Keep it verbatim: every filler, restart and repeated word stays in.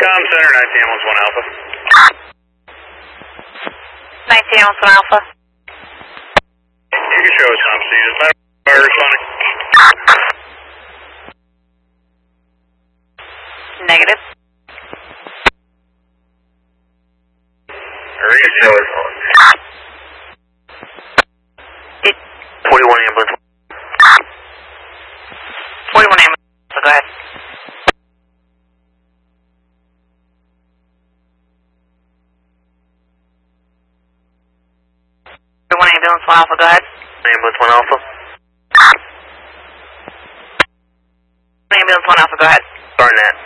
Com Center, nineteen ambulance one Alpha. nineteen ambulance one Alpha. You can show us some seizures. Fire responding. Negative. Show us on. twenty-one ambulance. forty-one ambulance, so go ahead. forty-one ambulance one Alpha, go ahead. Ambulance one Alpha. Ambulance one Alpha, go ahead. Barnett.